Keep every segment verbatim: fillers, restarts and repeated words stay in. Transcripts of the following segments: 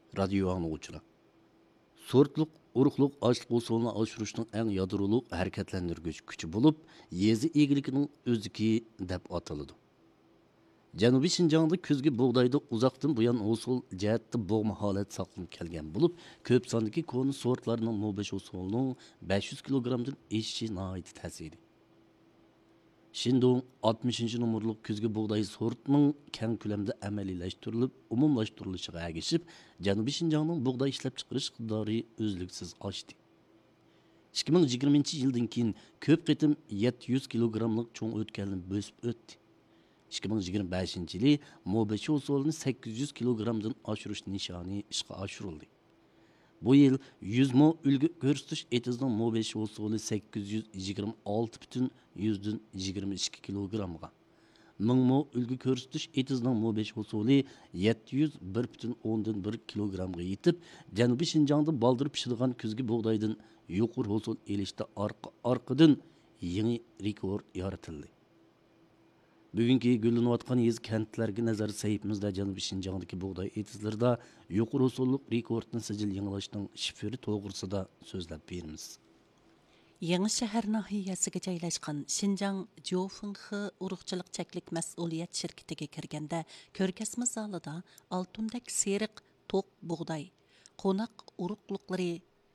Radio anlıqçılar. Sortluq, urug'liq ochliq usulini oshirishning eng yadroliq harakatlantirgich kuchi bo'lib, yezi egiligining o'ziki deb ataladi. Janubiy Shinjongda kuzgi bug'doyda uzoqdan buyon usul jihatda bo'g'ma holat saqlanib kelgan bo'lib, ko'p sondagi koni sortlarning mo'bish usulining besh yuz kilogrammdan eshishi nihoyat ta'sirli. Shindong oltmishinchi nomerlik kuzgi bug'doy sortining keng ko'lamda amaliylashtiriilib, umumlashtirilishiga ergishib, Janubiy Shinjongning bug'doy ishlab chiqarish iqtidori o'zliksiz oshdi. ikki ming yigirmanchi yildan keyin ko'p qitim yetti yuz kilogrammlik cho'ng o'tkalni bo'sib o'tdi. ikki ming yigirma beshinchi yili mo'bishi usulini sakkiz yuz kilogrammdan oshirish nishoni ishga oshirildi. Bu yil yüz mo ulgu ko'rsatish etizning mo'beshi usuli sakkiz yuz yigirma olti butun yüzdan yigirma ikki kilogrammga. ming mo ulgu ko'rsatish etizning mo'beshi usuli yetti yuz bir butun o'ndan bir kilogrammga yetib, Janubiy Shinjongda baldir pishirgan kuzgi bug'doydan yuqori hosil elishda orqa orqadan yangi rekord yaratildi. Bugungi gullanayotgan yez kentlarga nazar saytimizda Janubiy Shinjongdagi bug'doy etizlarida yuqori usullik rekordni sijil yangilashning shifri to'g'risida so'zlab beramiz. Yangi shahar nahiyasiga joylashgan Xinjiang Jiufenghe urug'chilik cheklik mas'uliyat shirkatiga kirganda ko'rgazma zalida oltundek seriq to'q bug'doy, qo'noq urug'liqlari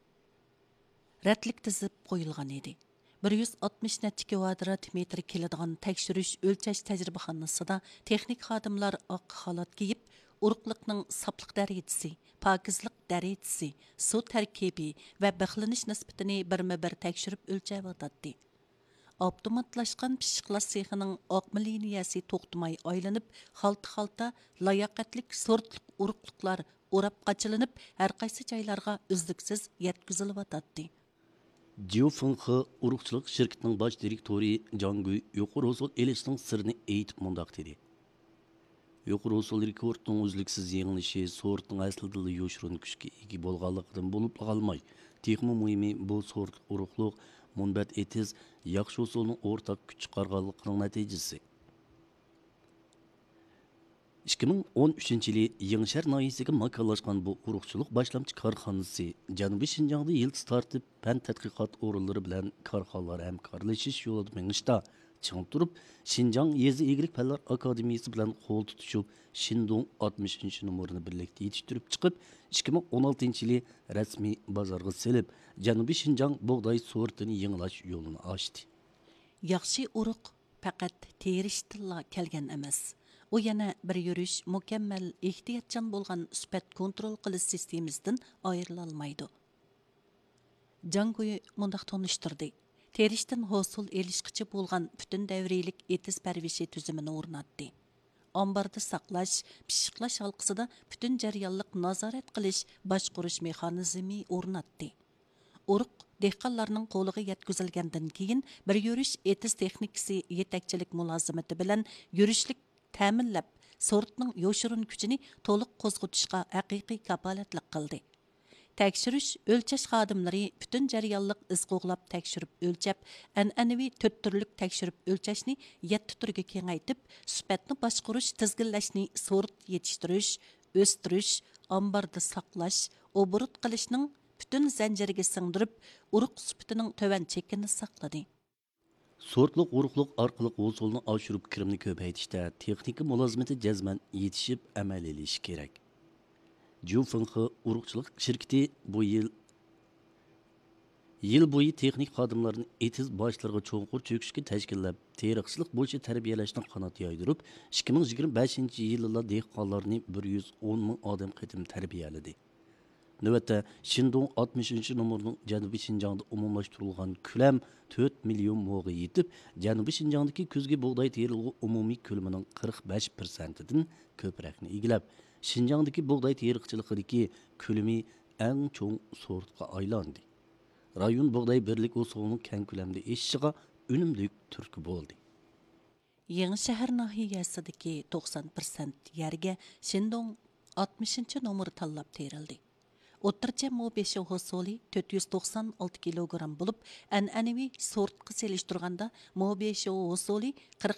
ratlik tizib qo'yilgan edi. bir yuz oltmish necha kvadrat metr keladigan tekshirish o'lchash tajribaxonasida texnik xodimlar oq xalat kiyib, urug'liqning soplik darajasi, pokizlik darajasi, suv tarkibi va bixlanish nisbatini birma-bir tekshirib o'lchayotdi. Avtomatlashgan pishiqlash sexining oqma liniyasi to'xtamay aylanib, xalta-xalta layoqatlik sortlik urug'liqlar o'rab qachilinib, har qaysi joylarga uzluksiz yetkazilyotdi. Jiufenghe urug'chilik shirkatining bosh direktori Jangu yuqori usul elishning sirini aytib mundaq dedi. Yuqori usul rekordning uzluksiz yengilishi sortning aslida yo'shirin kuchga ega bo'lganligidan bo'lib qolmay, texnik muhimi bu sort urug'liq munbat etiz yaxshi usulning o'rtaq kuch chiqarganligining natijasi. ikki ming o'n uchinchi yili Yangshar noyisiga makonlashgan bu urug'chilik boshlamchi korxonasi Janubiy Shinjongda yildiz tortib fan tadqiqot o'rinlari bilan korxonalar hamkorlashish yo'lida mengishda ching turib, Xinjiang Yezi egrik fanlar akademiyasi bilan qo'l tutishib, Shindong oltmishinchi nomerini birlikda yetishtirib chiqib, ikki ming o'n oltinchi yili rasmiy bozorga selib, Janubiy Shinjong bug'doy sortini yangilash yo'lini ochdi. Yaxshi urug' faqat terishtilla kelgan emas. U yana bir yurish mukammal ehtiyotchan bo'lgan sifat kontrol qilish sistemasidan ayrila olmaydi. Jangoy mundaq tonishtirdi. Terishdan hosil elishqichi bo'lgan butun davriylik etiz parvishi tuzumini o'rnatdi. Ambarda saqlash, pishiqlash halqasida butun jarayonlik nazorat qilish, boshqarish mexanizmi o'rnatdi. Urug' dehqonlarning qo'liga yetkazilgandan keyin bir yurish etiz texnikasi yetakchilik mulozimati bilan yurishlik ta'minlab, sortning yo'shirin kuchini to'liq qo'zg'atishga haqiqiy kapolatlik qildi. Tekshirish o'lchash xodimlari butun jarayonlik iz qo'g'lab tekshirib o'lchab, an'anaviy to'rt turlik tekshirib o'lchashni yetti turga kengaytib, sifatni boshqarish, tizginlashni, sort yetishtirish, o'stirish, ambarda saqlash, obrut qilishning butun zanjiriga singdirib, urug' sifatining to'van chekini saqladi. Sortliq urug'liq orqali usulni oshirib kirimni ko'paytirishda texnika mulozimati jazman yetishib amaliylashish kerak. Jiufenghe urug'chilik shirkati bu yil yil bo'yi texnik xodimlarni etiz boshlarga cho'nqur cho'kishga tashkillab, teriqchilik bo'yicha tarbiyalashni qanot yoydirib, ikki ming yigirma beshinchi yilda dehqonlarni bir yuz o'n ming odam qitim tarbiyaladi. Növətdə Shindong oltmishinchi nomerning Janubiy Shinjongda umumlashtirilgan ko'lam to'rt million mo'ga yetib, Janubiy Shinjongdagi kuzgi bug'doy terilg'i umumiy ko'lamining qirq besh prosentidan ko'proqni egilab, Shinjongdagi bug'doy teriqchiligidagi ko'lami eng cho'ng sortga aylandi. Rayon bug'doy birlik usulining keng ko'lamda eshishiga unumli turtki bo'ldi. Yangi shahar nahiyasidagi to'qson prosent yerga Shindong oltmishinchi nomer tanlab terildi. O'rtacha mo'beshi hosoli to'rt yuz to'qson olti kilogramm bo'lib, an'anaviy sortga selishtirganda mo'beshi hosoli qirq